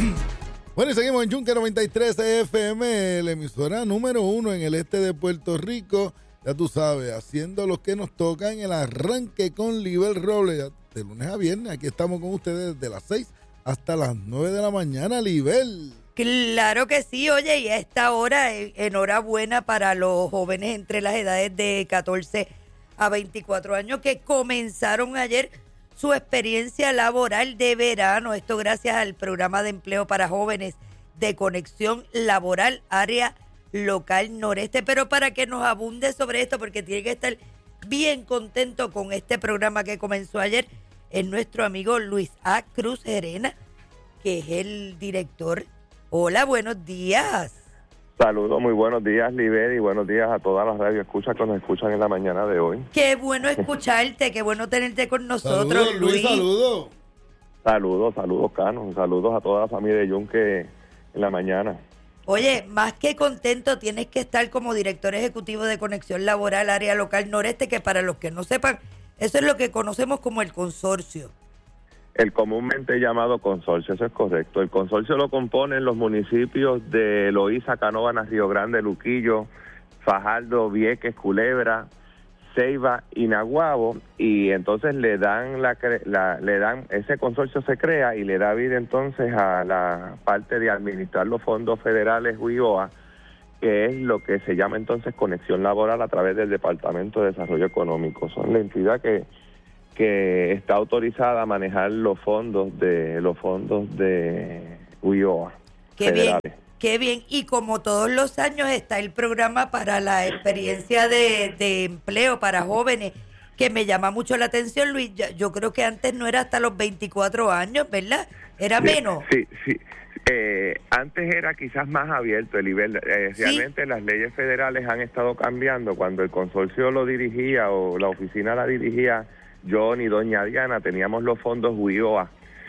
Bueno, y seguimos en Yunque 93 FM, la emisora número 1 en el este de Puerto Rico. Ya tú sabes, haciendo lo que nos toca en el arranque con Libel Robles. De lunes a viernes, aquí estamos con ustedes desde las 6 hasta las 9 de la mañana, Libel. Claro que sí, oye, y a esta hora, enhorabuena para los jóvenes entre las edades de 14 a 24 años que comenzaron ayer su experiencia laboral de verano. Esto gracias al programa de empleo para jóvenes de Conexión Laboral Área Local Noreste. Pero para que nos abunde sobre esto, porque tiene que estar bien contento con este programa que comenzó ayer, es nuestro amigo Luis A. Cruz Gerena, que es el director. Hola, buenos días. Saludos, muy buenos días, Libel, y buenos días a todas las radioescuchas que nos escuchan en la mañana de hoy. Qué bueno escucharte, qué bueno tenerte con nosotros, Saludos, Luis. Saludos. Saludos, Cano. Saludos a toda la familia de Yunque en la mañana. Oye, más que contento, tienes que estar como director ejecutivo de Conexión Laboral Área Local Noreste, que para los que no sepan, eso es lo que conocemos como el consorcio. El comúnmente llamado consorcio, eso es correcto. El consorcio lo componen los municipios de Loíza, Canóvanas, Río Grande, Luquillo, Fajardo, Vieques, Culebra, Ceiba y Naguabo, y entonces le dan ese consorcio se crea y le da vida entonces a la parte de administrar los fondos federales UIOA, que es lo que se llama entonces Conexión Laboral a través del Departamento de Desarrollo Económico. Son la entidad que está autorizada a manejar los fondos de UIOA federales. Qué bien. Y como todos los años está el programa para la experiencia de empleo para jóvenes, que me llama mucho la atención, Luis. Yo creo que antes no era hasta los 24 años, ¿verdad? Era menos. Sí. Antes era quizás más abierto el nivel. Realmente las leyes federales han estado cambiando. Cuando el consorcio lo dirigía o la oficina la dirigía John y doña Diana, teníamos los fondos UIA.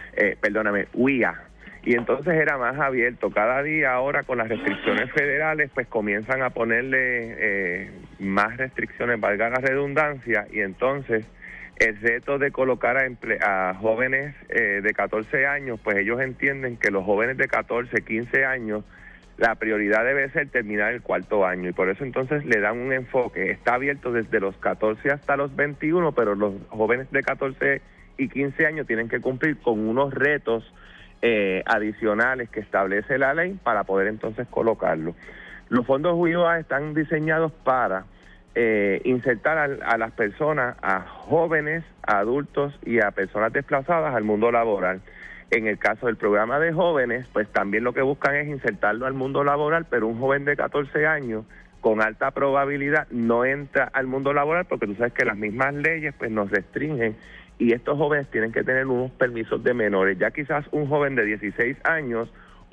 Y entonces era más abierto. Cada día ahora con las restricciones federales pues comienzan a ponerle más restricciones, valga la redundancia, y entonces el reto de colocar a jóvenes de 14 años, pues ellos entienden que los jóvenes de 14, 15 años, la prioridad debe ser terminar el cuarto año, y por eso entonces le dan un enfoque. Está abierto desde los 14 hasta los 21, pero los jóvenes de 14 y 15 años tienen que cumplir con unos retos adicionales que establece la ley para poder entonces colocarlo. Los fondos UIOA están diseñados para insertar a las personas, a jóvenes, a adultos y a personas desplazadas al mundo laboral. En el caso del programa de jóvenes, pues también lo que buscan es insertarlo al mundo laboral, pero un joven de 14 años con alta probabilidad no entra al mundo laboral porque tú sabes que las mismas leyes pues nos restringen, y estos jóvenes tienen que tener unos permisos de menores. Ya quizás un joven de 16 años,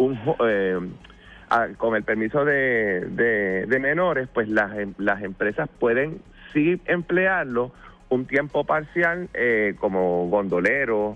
con el permiso de menores, pues las empresas pueden sí emplearlo un tiempo parcial como gondolero,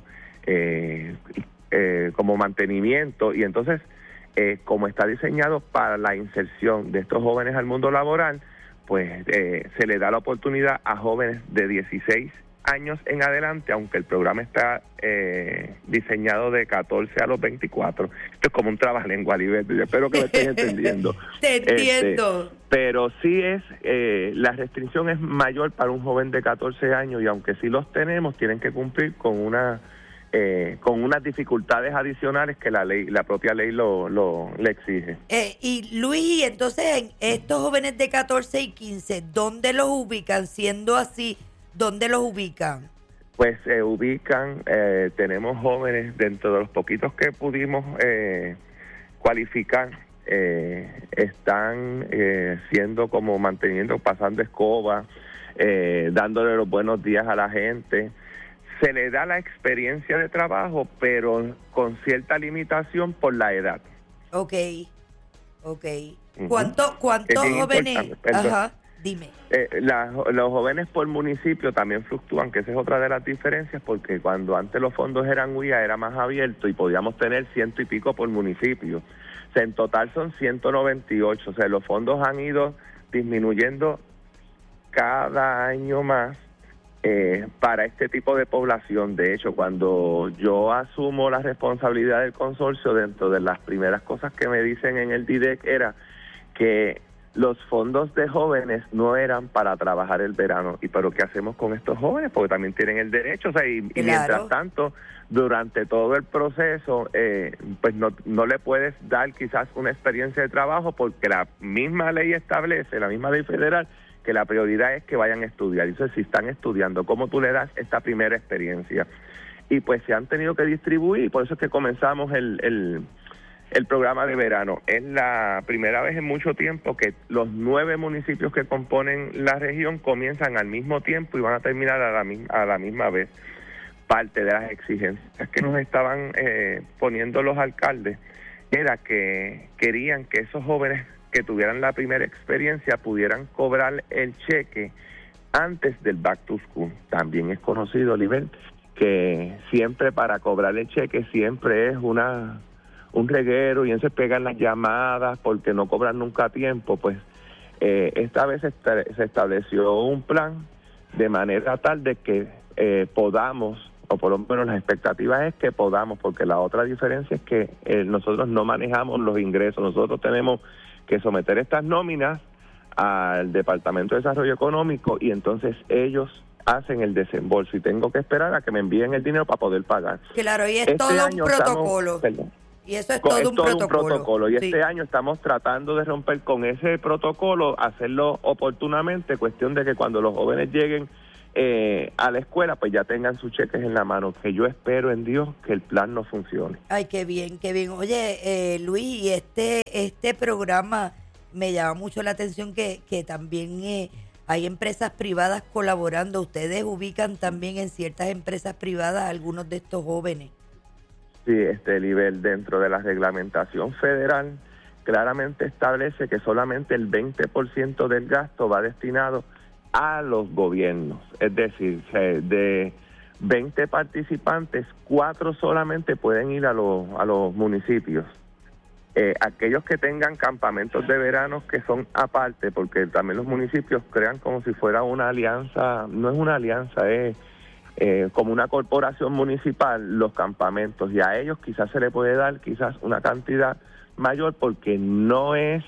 como mantenimiento, y entonces como está diseñado para la inserción de estos jóvenes al mundo laboral, pues se le da la oportunidad a jóvenes de 16 años en adelante, aunque el programa está diseñado de 14 a los 24. Esto es como un trabalengua, Libel, yo espero que me estés entendiendo. Te entiendo. Pero sí la restricción es mayor para un joven de 14 años, y aunque sí los tenemos, tienen que cumplir con unas dificultades adicionales que la propia ley le exige. Y Luis, entonces en estos jóvenes de 14 y 15, ¿dónde los ubican? Siendo así, ¿dónde los ubican? Pues se ubican, tenemos jóvenes dentro de los poquitos que pudimos cualificar, están siendo como pasando escoba, dándole los buenos días a la gente. Se le da la experiencia de trabajo, pero con cierta limitación por la edad. Ok. ¿Cuántos jóvenes? Ajá. Dime. Los jóvenes por municipio también fluctúan, que esa es otra de las diferencias, porque cuando antes los fondos eran UIA era más abierto y podíamos tener 100 y pico por municipio. O sea, en total son 198. O sea, los fondos han ido disminuyendo cada año más para este tipo de población. De hecho, cuando yo asumo la responsabilidad del consorcio, dentro de las primeras cosas que me dicen en el DIDEC era que los fondos de jóvenes no eran para trabajar el verano. ¿Y pero qué hacemos con estos jóvenes? Porque también tienen el derecho, o sea, y Claro. mientras tanto, durante todo el proceso, pues no le puedes dar quizás una experiencia de trabajo, porque la misma ley establece, la misma ley federal, que la prioridad es que vayan a estudiar. Entonces, si están estudiando, ¿cómo tú le das esta primera experiencia? Y pues se han tenido que distribuir, y por eso es que comenzamos el programa de verano. Es la primera vez en mucho tiempo que los 9 municipios que componen la región comienzan al mismo tiempo y van a terminar a la misma vez. Parte de las exigencias que nos estaban poniendo los alcaldes era que querían que esos jóvenes que tuvieran la primera experiencia pudieran cobrar el cheque antes del back to school. También es conocido, Oliver, que siempre para cobrar el cheque siempre es un reguero y entonces pegan las llamadas porque no cobran nunca a tiempo. Pues esta vez se estableció un plan de manera tal de que podamos, o por lo menos las expectativas es que podamos, porque la otra diferencia es que nosotros no manejamos los ingresos, nosotros tenemos que someter estas nóminas al Departamento de Desarrollo Económico y entonces ellos hacen el desembolso y tengo que esperar a que me envíen el dinero para poder pagar. Claro, y es todo un protocolo. Y eso es todo un protocolo. Y sí. Este año estamos tratando de romper con ese protocolo, hacerlo oportunamente, cuestión de que cuando los jóvenes lleguen a la escuela, pues ya tengan sus cheques en la mano, que yo espero en Dios que el plan no funcione. Ay, qué bien, qué bien. Oye, Luis, y este programa me llama mucho la atención que también hay empresas privadas colaborando. Ustedes ubican también en ciertas empresas privadas a algunos de estos jóvenes. Sí, nivel dentro de la reglamentación federal claramente establece que solamente el 20% del gasto va destinado a los gobiernos. Es decir, de 20 participantes, 4 solamente pueden ir a los municipios. Aquellos que tengan campamentos de verano que son aparte, porque también los municipios crean como si fuera una alianza, no es una alianza, es como una corporación municipal, los campamentos, y a ellos quizás se le puede dar quizás una cantidad mayor porque no es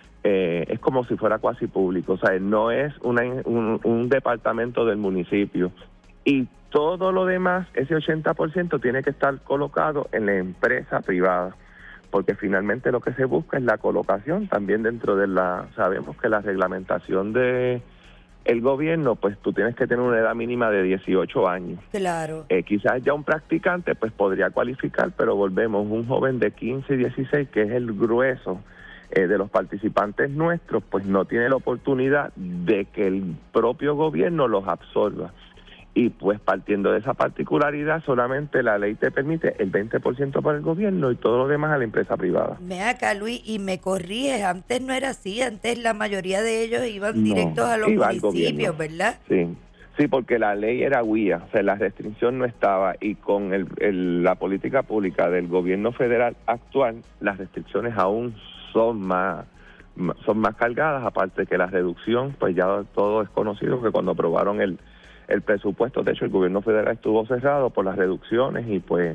como si fuera cuasi público, o sea, no es un departamento del municipio, y todo lo demás, ese 80% tiene que estar colocado en la empresa privada, porque finalmente lo que se busca es la colocación también dentro de sabemos que la reglamentación de el gobierno, pues tú tienes que tener una edad mínima de 18 años. Claro. Quizás ya un practicante pues podría cualificar, pero volvemos, un joven de 15 y 16, que es el grueso de los participantes nuestros, pues no tiene la oportunidad de que el propio gobierno los absorba. Y pues partiendo de esa particularidad, solamente la ley te permite el 20% para el gobierno y todo lo demás a la empresa privada. Ve acá, Luis, y me corriges, antes no era así, antes la mayoría de ellos iban directos a los municipios, ¿verdad? Sí, porque la ley era guía, o sea, la restricción no estaba, y con la política pública del gobierno federal actual, las restricciones aún son más cargadas, aparte que la reducción, pues ya todo es conocido que cuando aprobaron el presupuesto, de hecho el gobierno federal estuvo cerrado por las reducciones y pues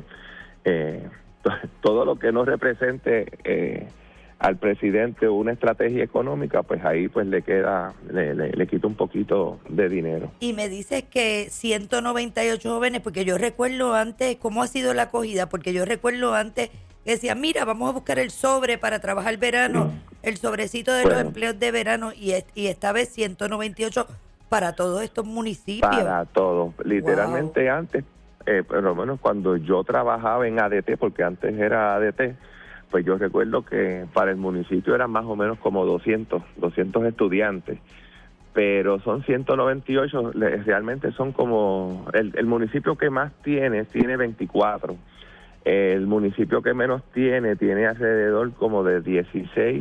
todo lo que no represente al presidente una estrategia económica, pues ahí pues le quita un poquito de dinero. Y me dices que 198 jóvenes, porque yo recuerdo antes, ¿cómo ha sido la acogida? Porque yo recuerdo antes que decían, mira, vamos a buscar el sobre para trabajar el verano, el sobrecito de los empleos de verano, y esta vez 198 para todos estos municipios. Para todos. Literalmente antes, por lo menos cuando yo trabajaba en ADT, porque antes era ADT, pues yo recuerdo que para el municipio eran más o menos como 200 estudiantes, pero son 198, realmente son como, el municipio que más tiene 24, el municipio que menos tiene alrededor como de 16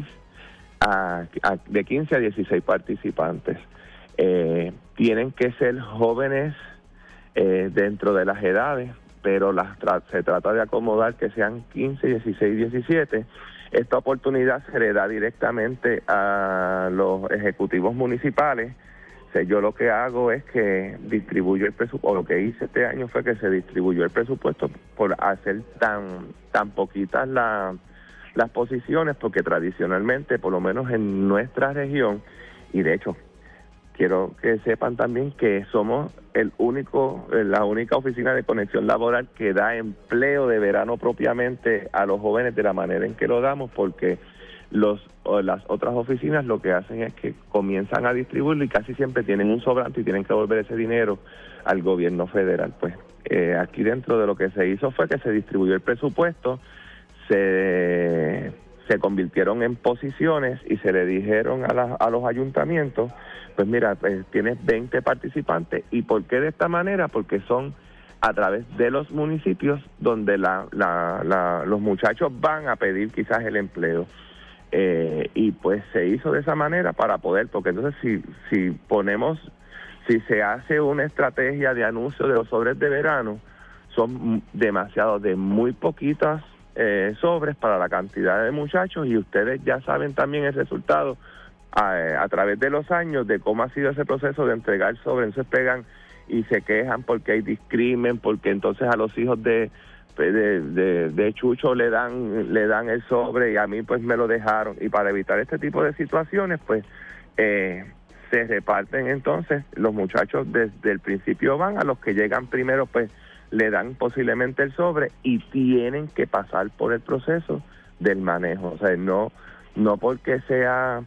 de 15 a 16 participantes. Tienen que ser jóvenes dentro de las edades, pero se trata de acomodar que sean 15, 16, 17. Esta oportunidad se le da directamente a los ejecutivos municipales, yo lo que hago es que distribuyo el presupuesto, o lo que hice este año fue que se distribuyó el presupuesto por hacer tan poquitas las posiciones, porque tradicionalmente, por lo menos en nuestra región, y de hecho, quiero que sepan también que somos la única oficina de conexión laboral que da empleo de verano propiamente a los jóvenes de la manera en que lo damos, porque las otras oficinas lo que hacen es que comienzan a distribuirlo y casi siempre tienen un sobrante y tienen que devolver ese dinero al gobierno federal. Pues aquí dentro de lo que se hizo fue que se distribuyó el presupuesto, se convirtieron en posiciones y se le dijeron a los ayuntamientos, pues mira, pues tienes 20 participantes. ¿Y por qué de esta manera? Porque son a través de los municipios donde los muchachos van a pedir quizás el empleo. Y pues se hizo de esa manera para poder, porque entonces si se hace una estrategia de anuncio de los sobres de verano, son demasiados, de muy poquitas sobres para la cantidad de muchachos, y ustedes ya saben también el resultado a través de los años de cómo ha sido ese proceso de entregar sobres. Entonces pegan y se quejan porque hay discrimen, porque entonces a los hijos de Chucho le dan el sobre y a mí pues me lo dejaron, y para evitar este tipo de situaciones pues se reparten. Entonces los muchachos desde el principio van, a los que llegan primero pues le dan posiblemente el sobre y tienen que pasar por el proceso del manejo. O sea, no porque sea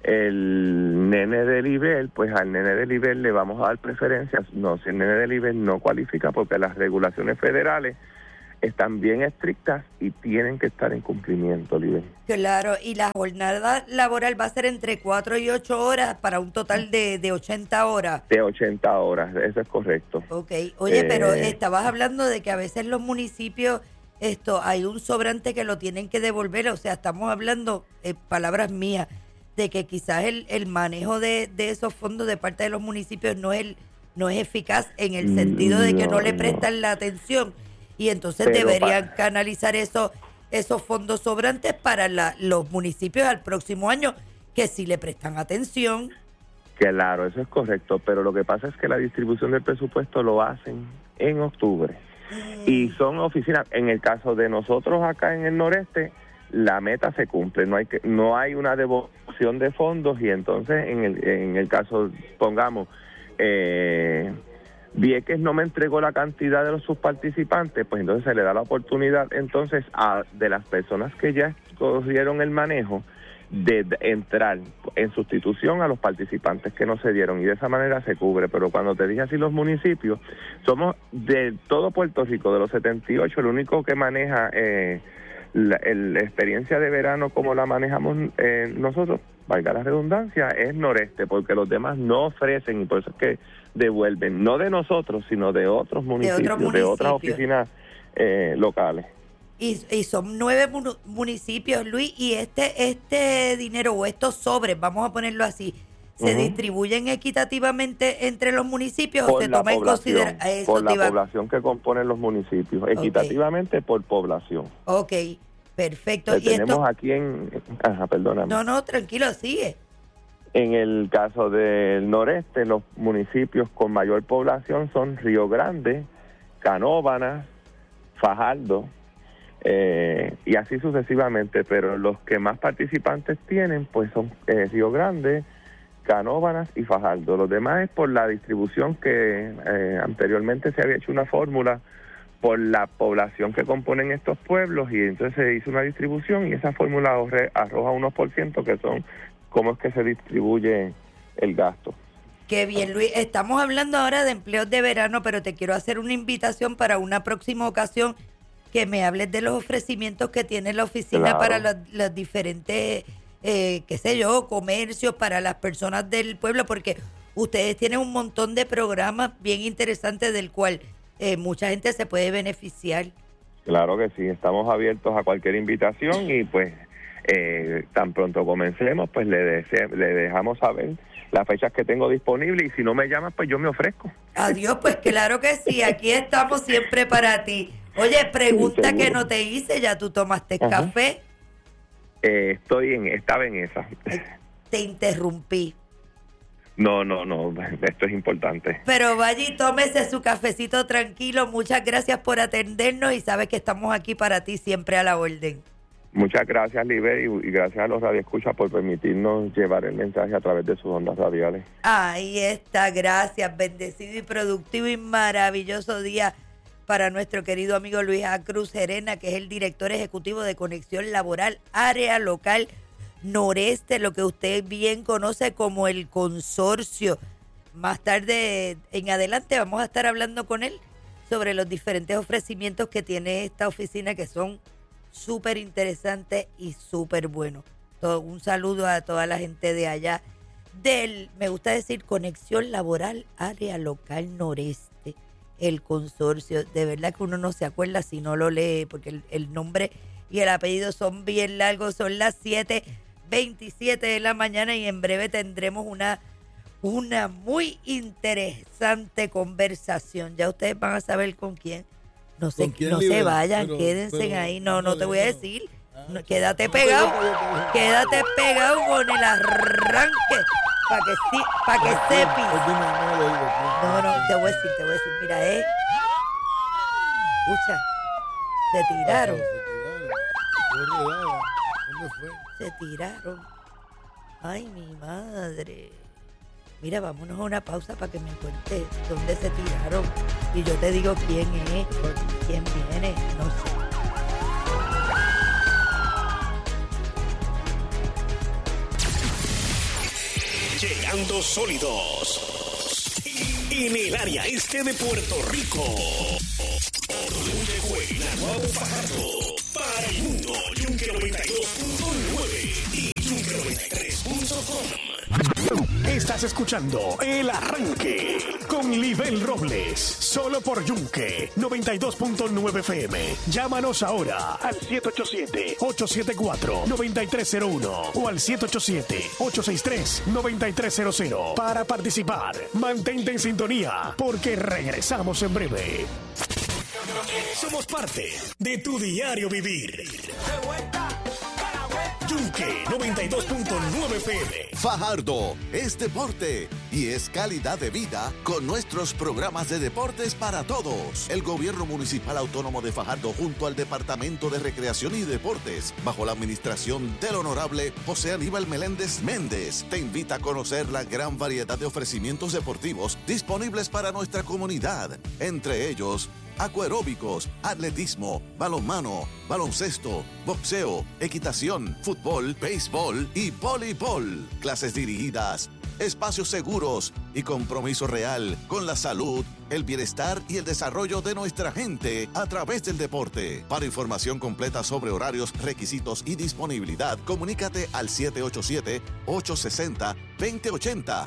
el nene de nivel, pues al nene de nivel le vamos a dar preferencias. No, si el nene de nivel no cualifica, porque las regulaciones federales están bien estrictas y tienen que estar en cumplimiento, Libre. Claro, y la jornada laboral va a ser entre 4 y 8 horas para un total de 80 horas. De 80 horas, eso es correcto. Ok, oye, pero estabas hablando de que a veces los municipios, hay un sobrante que lo tienen que devolver, o sea, estamos hablando, palabras mías, de que quizás el manejo de esos fondos de parte de los municipios no es eficaz, en el sentido de que no le prestan la atención, y entonces deberían canalizar esos fondos sobrantes para los municipios al próximo año, que sí le prestan atención. Claro, eso es correcto, pero lo que pasa es que la distribución del presupuesto lo hacen en octubre, y son oficinas. En el caso de nosotros acá en el noreste, la meta se cumple, no hay una devolución de fondos, y entonces en el caso, pongamos, Vieques no me entregó la cantidad de sus participantes, pues entonces se le da la oportunidad entonces de las personas que ya cogieron el manejo de entrar en sustitución a los participantes que no se dieron, y de esa manera se cubre. Pero cuando te dije así, los municipios, somos de todo Puerto Rico, de los 78, el único que maneja la experiencia de verano como la manejamos nosotros, valga la redundancia, es noreste, porque los demás no ofrecen, y por eso es que devuelven, no de nosotros, sino de otros municipios, de otras oficinas locales. Y son 9 municipios, Luis, y este dinero o estos sobres, vamos a ponerlo así, ¿se distribuyen equitativamente entre los municipios o se toma en consideración? Por la población que componen los municipios, equitativamente por población. Ok, perfecto. ¿Y tenemos aquí perdóname. No, tranquilo, sigue. En el caso del noreste, los municipios con mayor población son Río Grande, Canóvanas, Fajardo, y así sucesivamente, pero los que más participantes tienen pues son Río Grande, Canóvanas y Fajardo. Los demás es por la distribución que anteriormente se había hecho una fórmula por la población que componen estos pueblos, y entonces se hizo una distribución, y esa fórmula arroja unos %, que son cómo es que se distribuye el gasto. Qué bien, Luis. Estamos hablando ahora de empleos de verano, pero te quiero hacer una invitación para una próxima ocasión, que me hables de los ofrecimientos que tiene la oficina para los diferentes, comercios, para las personas del pueblo, porque ustedes tienen un montón de programas bien interesantes del cual mucha gente se puede beneficiar. Claro que sí, estamos abiertos a cualquier invitación, y pues tan pronto comencemos, pues le dejamos saber las fechas que tengo disponibles, y si no me llamas, pues yo me ofrezco. Adiós, pues claro que sí, aquí estamos siempre para ti. Oye, pregunta que no te hice, ¿ya tú tomaste café? Estaba en esa. Te interrumpí. No, esto es importante. Pero vaya y tómese su cafecito tranquilo. Muchas gracias por atendernos y sabes que estamos aquí para ti siempre a la orden. Muchas gracias, Liber, y gracias a los radioescuchas por permitirnos llevar el mensaje a través de sus ondas radiales. Ahí está, gracias. Bendecido y productivo y maravilloso día para nuestro querido amigo Luis A. Cruz Gerena, que es el director ejecutivo de Conexión Laboral Área Local Noreste, lo que usted bien conoce como el consorcio. Más tarde en adelante vamos a estar hablando con él sobre los diferentes ofrecimientos que tiene esta oficina, que son súper interesantes y súper buenos. Un saludo a toda la gente de allá me gusta decir, Conexión Laboral Área Local Noreste, el consorcio. De verdad que uno no se acuerda si no lo lee, porque el nombre y el apellido son bien largos. Son las 7:27 de la mañana y en breve tendremos una muy interesante conversación. Ya ustedes van a saber con quién. No se vayan, pero, quédense ahí. No te voy a decir. Quédate pegado con el arranque para que sepis. No, te voy a decir. Mira, escucha, se tiraron. ¿Dónde fue? Se tiraron. Ay, mi madre. Mira, vámonos a una pausa para que me cuentes dónde se tiraron. Y yo te digo quién es, quién viene, no sé. Llegando sólidos en el área este de Puerto Rico. Donde juega Naguabo Fajardo para el mundo. Yunque 92.9 y Yunque 93.com. Estás escuchando El Arranque con Libel Robles, solo por Yunque 92.9 FM. Llámanos ahora al 787-874-9301 o al 787-863-9300 para participar. Mantente en sintonía porque regresamos en breve. Somos parte de tu diario vivir. Yunque 92.9 FM. Fajardo es deporte y es calidad de vida con nuestros programas de deportes para todos. El Gobierno Municipal Autónomo de Fajardo junto al Departamento de Recreación y Deportes, bajo la administración del Honorable José Aníbal Meléndez Méndez, te invita a conocer la gran variedad de ofrecimientos deportivos disponibles para nuestra comunidad. Entre ellos, acuaeróbicos, atletismo, balonmano, baloncesto, boxeo, equitación, fútbol, béisbol y voleibol. Clases dirigidas, espacios seguros y compromiso real con la salud, el bienestar y el desarrollo de nuestra gente a través del deporte. Para información completa sobre horarios, requisitos y disponibilidad, comunícate al 787-860-2080,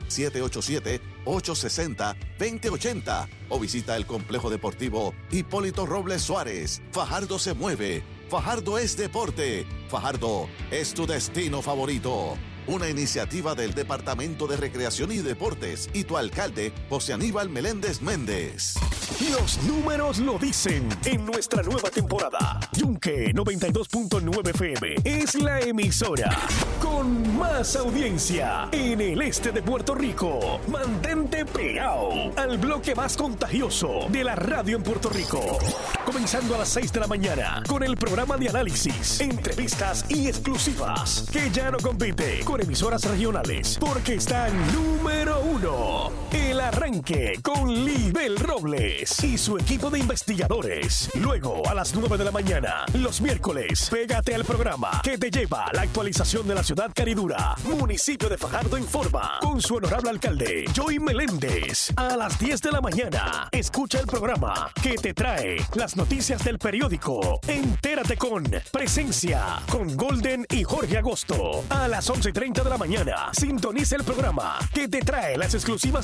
787-860-2080 o visita el Complejo Deportivo Hipólito Robles Suárez. Fajardo se mueve, Fajardo es deporte, Fajardo es tu destino favorito. Una iniciativa del Departamento de Recreación y Deportes y tu alcalde, José Aníbal Meléndez Méndez. Los números lo dicen. En nuestra nueva temporada, Yunque 92.9 FM es la emisora con más audiencia en el este de Puerto Rico. Mantente pegado al bloque más contagioso de la radio en Puerto Rico. Comenzando a las 6 de la mañana con el programa de análisis, entrevistas y exclusivas que ya no compite con emisoras regionales porque están número 1. El Arranque con Libel Robles y su equipo de investigadores. Luego a las 9 de la mañana, los miércoles, pégate al programa que te lleva la actualización de la ciudad caridura. Municipio de Fajardo Informa con su honorable alcalde, Joey Meléndez. A las 10 de la mañana, escucha el programa que te trae las noticias del periódico. Entérate con Presencia con Golden y Jorge Agosto. A las 11:30 de la mañana, sintoniza el programa que te trae las exclusivas deportivas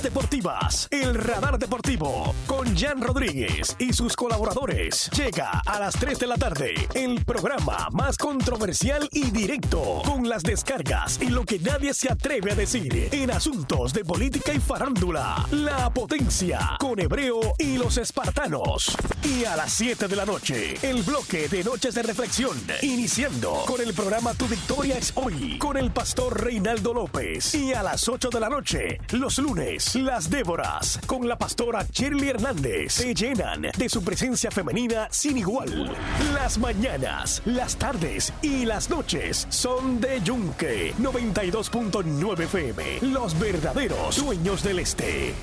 exclusivas. El Radar Deportivo con Jan Rodríguez y sus colaboradores. Llega a las 3 de la tarde. El programa más controversial y directo, con las descargas y lo que nadie se atreve a decir en asuntos de política y farándula. La Potencia con Hebreo y los Espartanos. Y a las 7 de la noche, el bloque de Noches de Reflexión, iniciando con el programa Tu Victoria es Hoy, con el pastor Reinaldo López. Y a las 8 de la noche, los lunes, Las Déboras, con la pastora Shirley Hernández, se llenan de su presencia femenina sin igual. Las mañanas, las tardes y las noches son de Yunque 92.9 FM, los verdaderos dueños del este.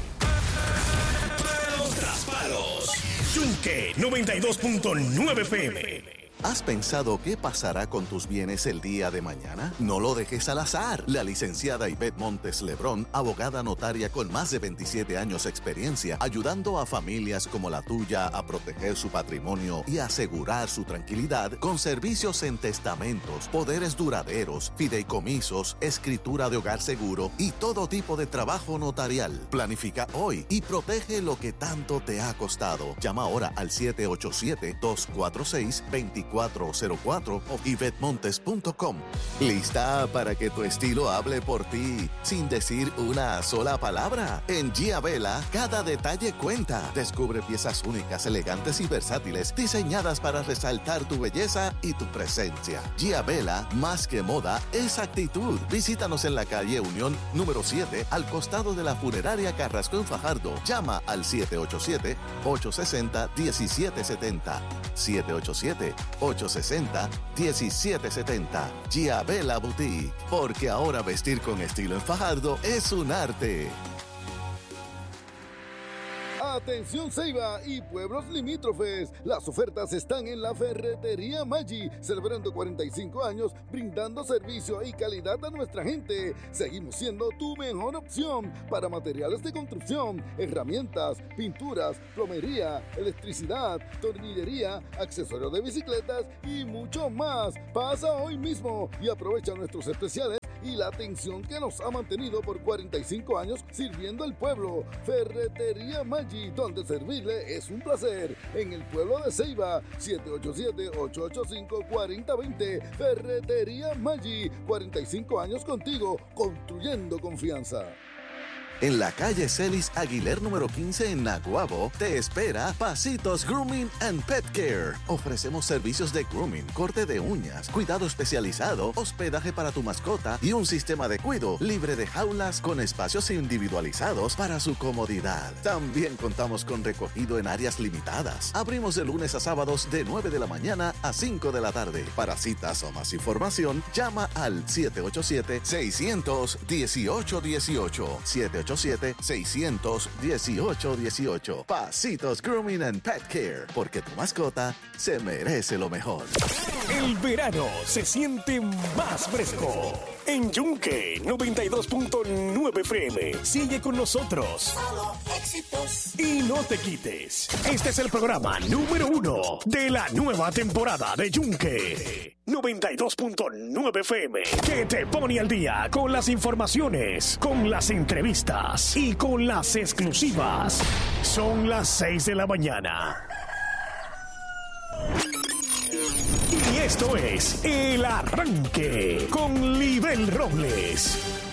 Tras palos, Yunque 92.9 FM. ¿Has pensado qué pasará con tus bienes el día de mañana? No lo dejes al azar. La licenciada Ivette Montes Lebrón, abogada notaria con más de 27 años de experiencia, ayudando a familias como la tuya a proteger su patrimonio y asegurar su tranquilidad con servicios en testamentos, poderes duraderos, fideicomisos, escritura de hogar seguro y todo tipo de trabajo notarial. Planifica hoy y protege lo que tanto te ha costado. Llama ahora al 787-246-2404 o ivetmontes.com. ¿Lista para que tu estilo hable por ti sin decir una sola palabra? En Gia Vela, cada detalle cuenta. Descubre piezas únicas, elegantes y versátiles, diseñadas para resaltar tu belleza y tu presencia. Gia Vela, más que moda, es actitud. Visítanos en la calle Unión número 7, al costado de la funeraria Carrasco en Fajardo. Llama al 787-860-1770. 787-860-1770. Gia Vela Boutique. Porque ahora vestir con estilo en Fajardo es un arte. Atención Ceiba y pueblos limítrofes, las ofertas están en la Ferretería Maggi, celebrando 45 años, brindando servicio y calidad a nuestra gente. Seguimos siendo tu mejor opción para materiales de construcción, herramientas, pinturas, plomería, electricidad, tornillería, accesorios de bicicletas y mucho más. Pasa hoy mismo y aprovecha nuestros especiales y la atención que nos ha mantenido por 45 años sirviendo al pueblo. Ferretería Maggi, donde servirle es un placer. En el pueblo de Ceiba, 787-885-4020. Ferretería Maggi, 45 años contigo, construyendo confianza. En la calle Celis Aguilar número 15 en Naguabo, te espera Pasitos Grooming and Pet Care. Ofrecemos servicios de grooming, corte de uñas, cuidado especializado, hospedaje para tu mascota y un sistema de cuido libre de jaulas con espacios individualizados para su comodidad. También contamos con recogido en áreas limitadas. Abrimos de lunes a sábados de 9 de la mañana a 5 de la tarde. Para citas o más información, llama al 787-600-1818. 787-600-1818. Pasitos Grooming and Pet Care, porque tu mascota se merece lo mejor. El verano se siente más fresco. En Yunque 92.9 FM. Sigue con nosotros. Solo éxitos. Y no te quites. Este es el programa número 1 de la nueva temporada de Yunque 92.9 FM, que te pone al día con las informaciones, con las entrevistas y con las exclusivas. Son las 6 de la mañana. Y esto es El Arranque con Libel Robles.